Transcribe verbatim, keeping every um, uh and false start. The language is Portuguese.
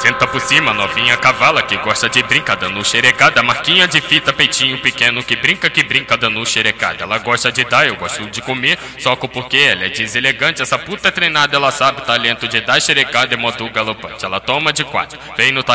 Senta por cima, novinha cavala que gosta de brincar dando xerecada. Marquinha de fita, peitinho pequeno que brinca, que brinca dando xerecada. Ela gosta de dar, eu gosto de comer, soco porque ela é deselegante. Essa puta é treinada, ela sabe o talento de dar xerecada, é moto galopante. Ela toma de quatro, vem no